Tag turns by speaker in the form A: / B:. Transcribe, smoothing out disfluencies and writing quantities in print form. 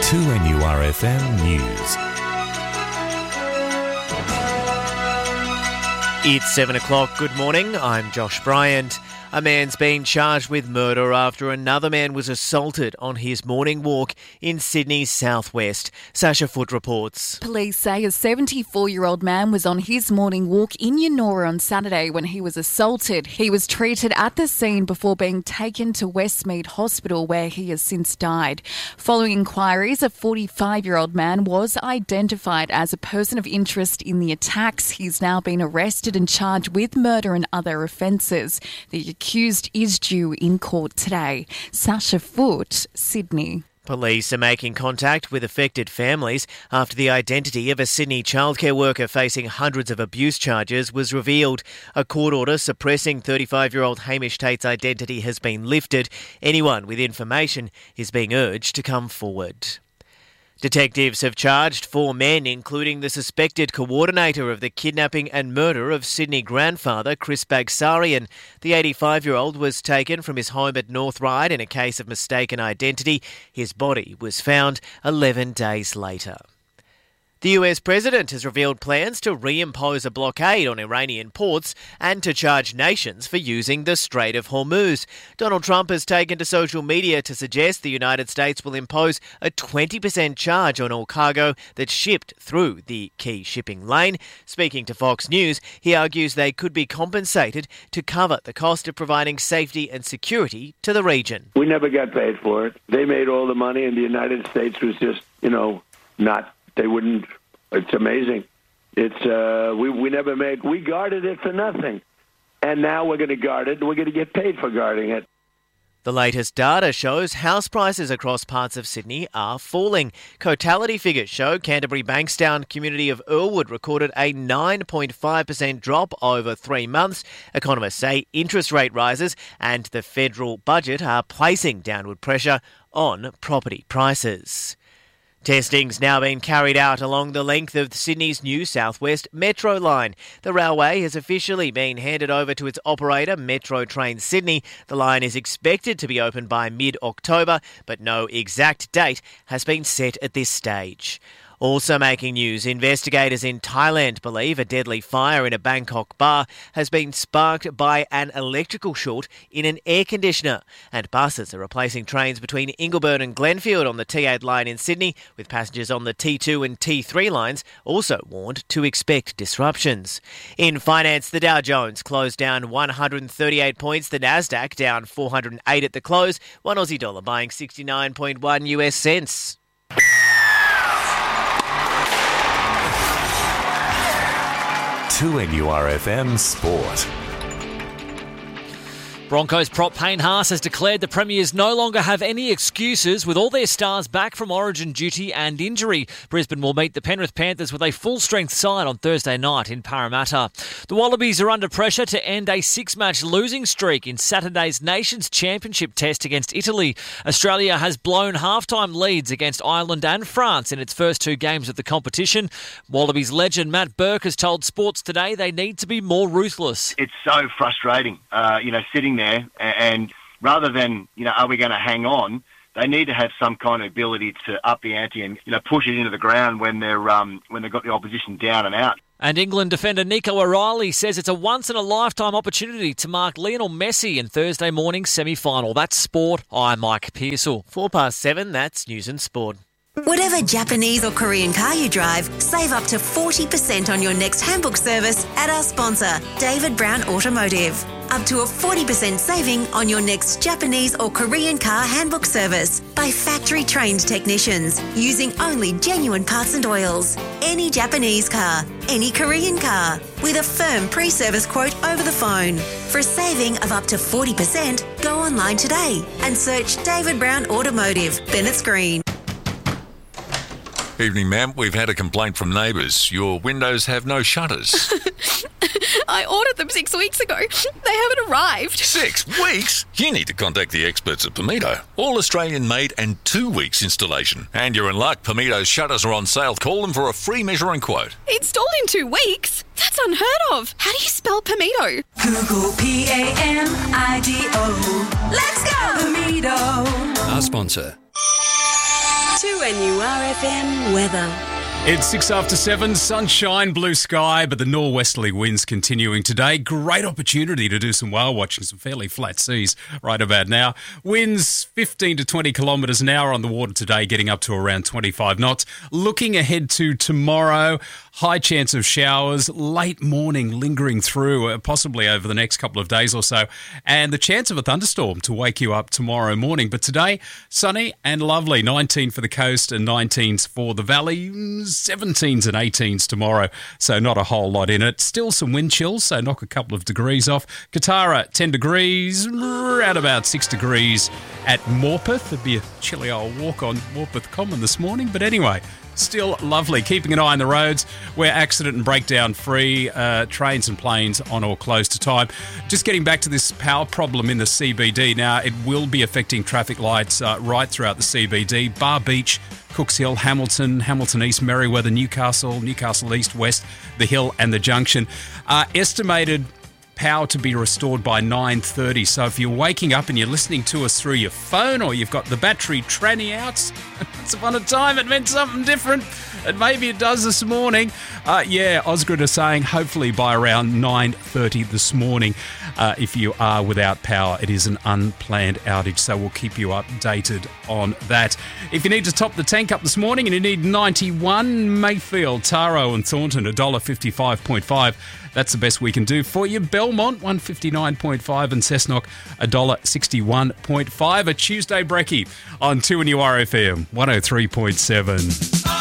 A: 2NURFM News.
B: It's 7 o'clock. Good morning. I'm Josh Bryant. A man's been charged with murder after another man was assaulted on his morning walk in Sydney's southwest. Sasha Foote reports.
C: Police say a 74-year-old man was on his morning walk in Yennora on Saturday when he was assaulted. He was treated at the scene before being taken to Westmead Hospital, where he has since died. Following inquiries, a 45-year-old man was identified as a person of interest in the attacks. He's now been arrested and charged with murder and other offences. The accused is due in court today. Sasha Foote, Sydney.
B: Police are making contact with affected families after the identity of a Sydney childcare worker facing hundreds of abuse charges was revealed. A court order suppressing 35-year-old Hamish Tate's identity has been lifted. Anyone with information is being urged to come forward. Detectives have charged 4 men, including the suspected coordinator of the kidnapping and murder of Sydney grandfather Chris Bagsarian. The 85-year-old was taken from his home at North Ryde in a case of mistaken identity. His body was found 11 days later. The US president has revealed plans to reimpose a blockade on Iranian ports and to charge nations for using the Strait of Hormuz. Donald Trump has taken to social media to suggest the United States will impose a 20% charge on all cargo that's shipped through the key shipping lane. Speaking to Fox News, he argues they could be compensated to cover the cost of providing safety and security to the region.
D: We never got paid for it. They made all the money and the United States was just, not. They wouldn't. It's amazing. It's we never made. We guarded it for nothing, and now we're going to guard it. We're going to get paid for guarding it.
B: The latest data shows house prices across parts of Sydney are falling. Cotality figures show Canterbury Bankstown community of Earlwood recorded a 9.5% drop over 3 months. Economists say interest rate rises and the federal budget are placing downward pressure on property prices. Testing's now been carried out along the length of Sydney's new South West Metro line. The railway has officially been handed over to its operator, Metro Trains Sydney. The line is expected to be open by mid-October, but no exact date has been set at this stage. Also making news, investigators in Thailand believe a deadly fire in a Bangkok bar has been sparked by an electrical short in an air conditioner. And buses are replacing trains between Ingleburn and Glenfield on the T8 line in Sydney, with passengers on the T2 and T3 lines also warned to expect disruptions. In finance, the Dow Jones closed down 138 points, the Nasdaq down 408 at the close, one Aussie dollar buying 69.1 US cents.
A: NURFM Sport.
E: Broncos prop Payne Haas has declared the Premiers no longer have any excuses with all their stars back from Origin duty and injury. Brisbane will meet the Penrith Panthers with a full-strength side on Thursday night in Parramatta. The Wallabies are under pressure to end a 6-match losing streak in Saturday's Nations Championship test against Italy. Australia has blown halftime leads against Ireland and France in its first 2 games of the competition. Wallabies legend Matt Burke has told Sports Today they need to be more ruthless.
F: It's so frustrating, sitting there, and rather than, are we going to hang on, they need to have some kind of ability to up the ante and, push it into the ground when they've got the opposition down and out.
E: And England defender Nico O'Reilly says it's a once-in-a-lifetime opportunity to mark Lionel Messi in Thursday morning's semi-final. That's sport. I'm Mike Pearsall.
B: 7:04, that's News and Sport.
G: Whatever Japanese or Korean car you drive, save up to 40% on your next handbook service at our sponsor, David Brown Automotive. Up to a 40% saving on your next Japanese or Korean car handbook service by factory-trained technicians using only genuine parts and oils. Any Japanese car, any Korean car, with a firm pre-service quote over the phone. For a saving of up to 40%, go online today and search David Brown Automotive, Bennett's Green.
H: Evening, ma'am. We've had a complaint from neighbours. Your windows have no shutters.
I: I ordered them 6 weeks ago. They haven't arrived.
H: 6 weeks? You need to contact the experts at Pimito. All Australian made and 2 weeks installation. And you're in luck. Pimito's shutters are on sale. Call them for a free measuring quote.
I: Installed in 2 weeks? That's unheard of. How do you spell Pimito?
J: Google Pamido. Let's go! Pimito.
K: Our sponsor.
J: 2NURFM weather.
K: It's 6 after 7, sunshine, blue sky, but the norwesterly winds continuing today. Great opportunity to do some whale watching, some fairly flat seas right about now. Winds 15 to 20 kilometres an hour on the water today, getting up to around 25 knots. Looking ahead to tomorrow, high chance of showers, late morning lingering through, possibly over the next couple of days or so, and the chance of a thunderstorm to wake you up tomorrow morning. But today, sunny and lovely, 19 for the coast and 19s for the valley, 17s and 18s tomorrow, so not a whole lot in it. Still some wind chills, so knock a couple of degrees off. Katara, 10 degrees, around about 6 degrees at Morpeth. There'd be a chilly old walk on Morpeth Common this morning, but anyway, still lovely. Keeping an eye on the roads. We're accident and breakdown free. Trains and planes on or close to time. Just getting back to this power problem in the CBD. Now, it will be affecting traffic lights right throughout the CBD. Bar Beach, Cooks Hill, Hamilton, Hamilton East, Merriweather, Newcastle, Newcastle East, West, the Hill and the Junction. Estimated power to be restored by 9:30. So if you're waking up and you're listening to us through your phone or you've got the battery tranny out, once upon a time it meant something different, and maybe it does this morning. Ausgrid are saying hopefully by around 9:30 this morning. If you are without power, it is an unplanned outage, so we'll keep you updated on that. If you need to top the tank up this morning and you need 91, Mayfield, Taro and Thornton, $1.55.5. That's the best we can do for you. Belmont, $1.59.5 and Cessnock, $1.61.5. A Tuesday brekkie on 2NURFM 103.7.